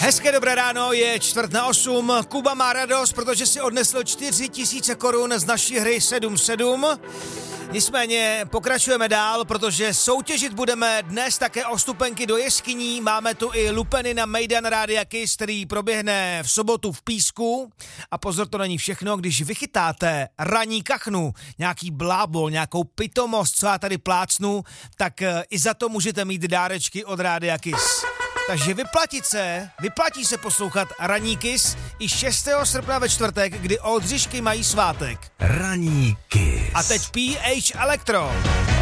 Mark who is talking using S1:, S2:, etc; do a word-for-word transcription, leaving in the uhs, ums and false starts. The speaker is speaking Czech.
S1: Hezké dobré ráno, je čtvrt na osm. Kuba má radost, protože si odnesl čtyři tisíce korun z naší hry sedm sedm. Nicméně pokračujeme dál, protože soutěžit budeme dnes také o vstupenky do jeskyní. Máme tu i lupeny na Mejdan Rádia Kiss, který proběhne v sobotu v Písku. A pozor, to není všechno, když vychytáte ranní kachnu, nějaký blábol, nějakou pitomost, co já tady plácnu, tak i za to můžete mít dárečky od Rádia Kiss. Takže vyplatí se, vyplatí se poslouchat Ranní Kiss i šestého srpna ve čtvrtek, kdy Oldřišky mají svátek.
S2: Ranní Kiss.
S1: A teď P H Electro.